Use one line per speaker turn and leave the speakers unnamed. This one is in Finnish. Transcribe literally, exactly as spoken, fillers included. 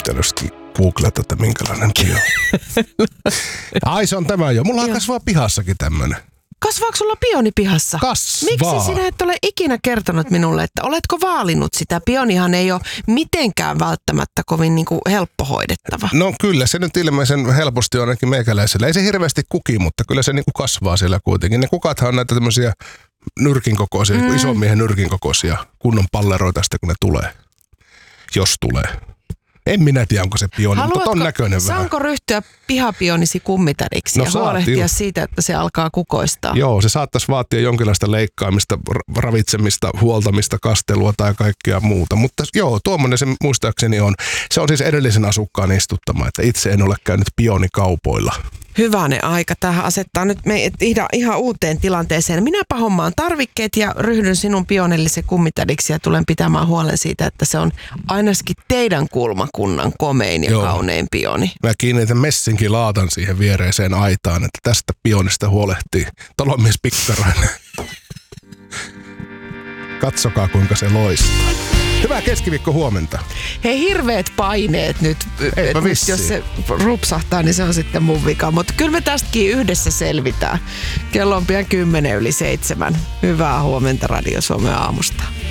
pitänyt googlata, että minkälainen pioni. Ai se on tämä jo. Mulla kasvaa pihassakin tämmönen.
Kasvaako sulla pioni pihassa?
Kasvaa.
Miksi sinä et ole ikinä kertonut minulle, että oletko vaalinut sitä? Pionihan ei ole mitenkään välttämättä kovin niin kuin helppo hoidettava.
No kyllä, se nyt ilmeisen helposti on ainakin meikäläisellä. Ei se hirveästi kuki, mutta kyllä se niin kuin kasvaa siellä kuitenkin. Ne kukathan on näitä tämmöisiä nyrkin kokoisia, mm. ison miehen nyrkin kokoisia kunnon palleroita sitten, kun ne tulee. Jos tulee. En minä tiedä, onko se pioni,
Haluatko,
mutta ton näköinen vähän.
Saanko ryhtyä pihapionisi kummitädiksi no, ja huolehtia jo siitä, että se alkaa kukoistaa?
Joo, se saattaisi vaatia jonkinlaista leikkaamista, ravitsemista, huoltamista, kastelua tai kaikkea muuta. Mutta joo, tuommoinen se muistaakseni on. Se on siis edellisen asukkaan istuttama, että itse en ole käynyt pionikaupoilla.
Hyvänen aika. Tähän asettaa nyt meidät ihan uuteen tilanteeseen. Minäpä hommaan tarvikkeet ja ryhdyn sinun pionellisen kummitädiksi ja tulen pitämään huolen siitä, että se on ainakin teidän kulmakunnan komein ja Joo. kaunein pioni.
Mä kiinnitän messinkin laatan siihen viereiseen aitaan, että tästä pionista huolehtii talonmies Pikkarainen. Katsokaa, kuinka se loistaa. Hyvää keskiviikko huomenta.
Hei, hirveät paineet nyt. nyt jos se rupsahtaa, niin se on sitten mun vika. Mutta kyllä me tästäkin yhdessä selvitään. Kello on pian kymmenen yli seitsemän. Hyvää huomenta Radio Suomen aamusta.